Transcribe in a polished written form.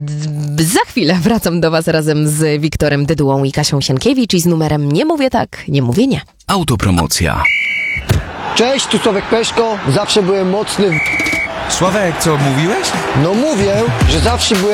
Za chwilę wracam do was razem z Wiktorem Dydułą i Kasią Sienkiewicz i z numerem Nie mówię tak, nie mówię nie. Autopromocja. Cześć, tu Sławek Peszko. Zawsze byłem mocny. Sławek, co mówiłeś? No mówię, że zawsze byłem